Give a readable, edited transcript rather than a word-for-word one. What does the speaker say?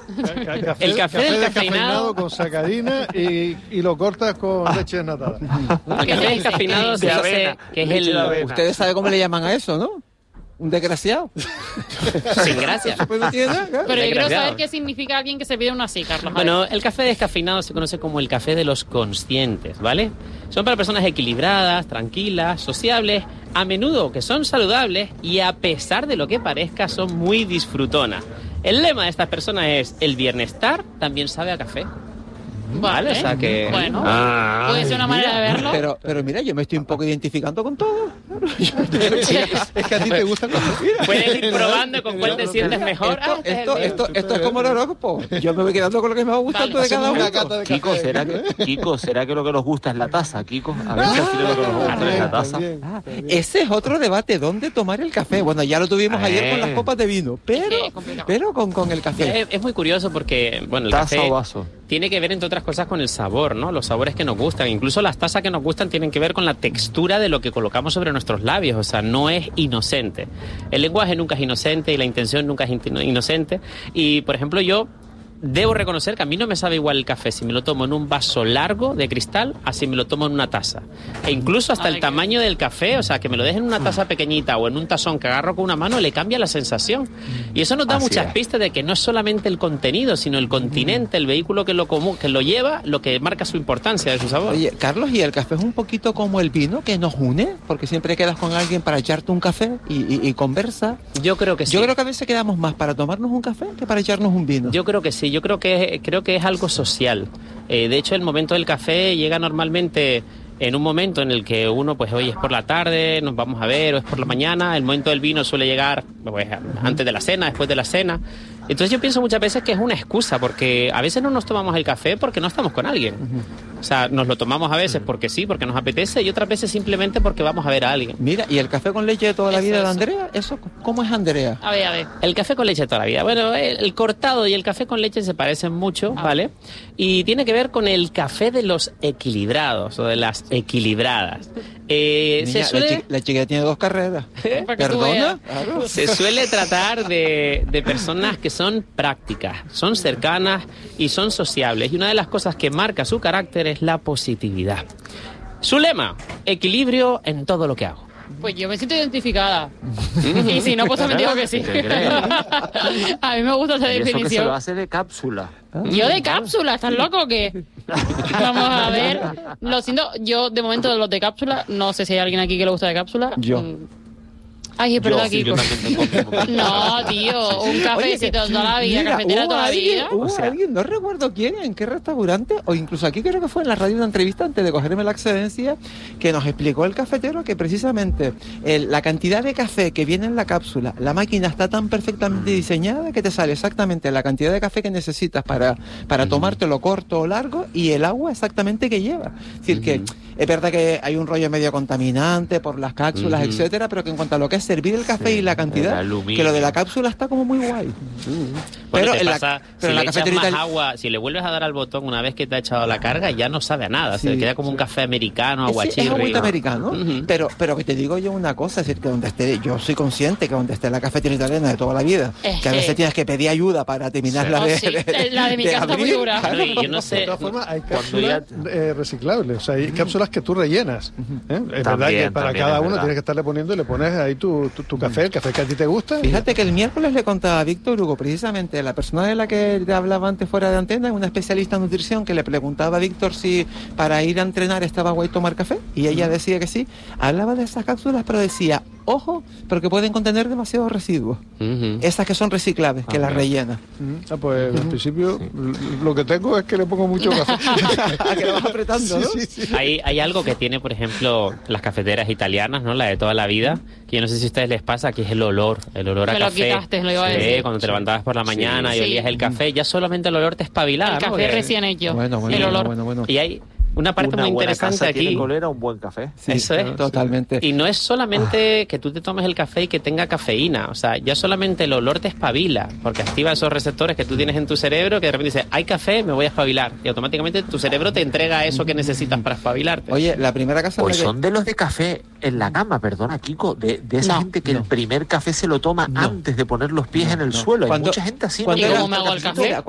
El café descafeinado con sacarina y lo cortas con leche desnatada. El café descafeinado se dice que es el... Ustedes saben cómo le llaman a eso, ¿no? Un desgraciado. Sin gracia. Pues no tiene nada, claro. Pero yo quiero saber qué significa alguien que se pide uno así, Carlos. Bueno, el café descafeinado se conoce como el café de los conscientes, ¿vale? Son para personas equilibradas, tranquilas, sociables, a menudo que son saludables y a pesar de lo que parezca son muy disfrutonas. El lema de estas personas es: el bienestar también sabe a café. Vale, o sea que... Bueno, puede ser una manera de verlo. Pero mira, yo me estoy un poco identificando con todo. Es que a ti te gusta el café. Puedes ir probando con cuál te sientes mejor. Esto es como el horóscopo. Yo me voy quedando con lo que me va gustando de cada uno. Kiko, ¿será que lo que nos gusta es la taza, Kiko? A ver si al final lo que nos gusta es la taza. Ese es otro debate, ¿dónde tomar el café? Bueno, ya lo tuvimos ayer con las copas de vino, pero con el café. Es muy curioso porque, bueno, el ¿Taza café o vaso? tiene que ver, entre otras cosas, con el sabor, ¿no? Los sabores que nos gustan. Incluso las tazas que nos gustan tienen que ver con la textura de lo que colocamos sobre nuestros labios. O sea, no es inocente. El lenguaje nunca es inocente y la intención nunca es inocente. Y, por ejemplo, yo debo reconocer que a mí no me sabe igual el café si me lo tomo en un vaso largo de cristal a si me lo tomo en una taza. E incluso hasta el tamaño del café, o sea, que me lo dejen en una taza pequeñita o en un tazón que agarro con una mano, le cambia la sensación. Y eso nos da muchas pistas de que no es solamente el contenido, sino el continente, el vehículo que lo lleva, lo que marca su importancia de su sabor. Oye, Carlos, ¿y el café es un poquito como el vino que nos une? Porque siempre quedas con alguien para echarte un café y conversa. Yo creo que sí. Yo creo que a veces quedamos más para tomarnos un café que para echarnos un vino. Yo creo que sí. Yo creo que es algo social. De hecho, el momento del café llega normalmente en un momento en el que uno, pues hoy es por la tarde, nos vamos a ver, o es por la mañana. El momento del vino suele llegar pues, antes de la cena, después de la cena. Entonces yo pienso muchas veces que es una excusa, porque a veces no nos tomamos el café porque no estamos con alguien. O sea, nos lo tomamos a veces porque sí, porque nos apetece, y otras veces simplemente porque vamos a ver a alguien. Mira, ¿y el café con leche de toda la vida de Andrea? ¿Cómo es Andrea? A ver. El café con leche de toda la vida. Bueno, el cortado y el café con leche se parecen mucho, ¿vale? Y tiene que ver con el café de los equilibrados o de las equilibradas. Niña, la chica tiene 2 carreras. ¿Perdona? Claro. Se suele tratar de personas que son prácticas, son cercanas y son sociables. Y una de las cosas que marca su carácter es la positividad. Su lema: equilibrio en todo lo que hago. Pues yo me siento identificada. Y si no, pues también digo que sí. A mí me gusta esa definición. Eso que se lo hace de cápsula. ¿Yo de cápsula? ¿Estás loco o qué? Vamos a ver. Lo siento, yo de momento de los de cápsula, no sé si hay alguien aquí que le gusta de cápsula. Yo. Ay, es verdad, Kiko. No, tío, un cafecito toda la vida, mira, cafetera toda la vida. Alguien, no recuerdo quién, en qué restaurante, o incluso aquí creo que fue en la radio una entrevista antes de cogerme la excedencia, que nos explicó el cafetero que precisamente la cantidad de café que viene en la cápsula, la máquina está tan perfectamente diseñada que te sale exactamente la cantidad de café que necesitas para tomártelo corto o largo, y el agua exactamente que lleva. Es decir, que es verdad que hay un rollo medio contaminante por las cápsulas, etcétera, pero que en cuanto a lo que es servir el café y la cantidad, que lo de la cápsula está como muy guay. Bueno, pero si le echas más agua, si le vuelves a dar al botón una vez que te ha echado la carga, ya no sabe a nada. Se queda como un café americano, aguachirri. Es agüita americano, pero que te digo yo una cosa, es decir, que donde esté, yo soy consciente que donde esté la cafetería italiana de toda la vida, que a veces tienes que pedir ayuda para terminar la de mi casa muy dura. Claro, yo no sé. De todas formas, hay cápsulas reciclables, o sea, hay cápsulas que tú rellenas. Es verdad que para cada uno tienes que estarle poniendo y le pones ahí tu café, el café que a ti te gusta. Fíjate que el miércoles le contaba a Víctor Hugo, precisamente la persona de la que te hablaba antes fuera de antena, una especialista en nutrición, que le preguntaba a Víctor si para ir a entrenar estaba guay tomar café, y ella decía que sí. Hablaba de esas cápsulas, pero decía, ojo, pero que pueden contener demasiados residuos. Esas que son reciclables, que las rellenas. Pues al principio lo que tengo es que le pongo mucho café. Que lo vas apretando, ¿no? Sí. Hay algo que tiene, por ejemplo, las cafeteras italianas, ¿no? La de toda la vida, que yo no sé si a ustedes les pasa, que es el olor a me café. Lo quitaste, lo iba a decir. Cuando te levantabas por la mañana y olías el café, ya solamente el olor te espabilaba. El café recién hecho. Bueno, el olor. Y hay una parte muy interesante aquí. Tiene que oler a un buen café. Sí, eso es. Totalmente. Y no es solamente que tú te tomes el café y que tenga cafeína. O sea, ya solamente el olor te espabila, porque activa esos receptores que tú tienes en tu cerebro, que de repente dices, hay café, me voy a espabilar. Y automáticamente tu cerebro te entrega eso que necesitas para espabilarte. Oye, la primera casa... Pues son de los de café en la cama, perdona, Kiko, de esa gente que el primer café se lo toma antes de poner los pies en el suelo. Hay mucha gente así. ¿Y cómo me hago el café?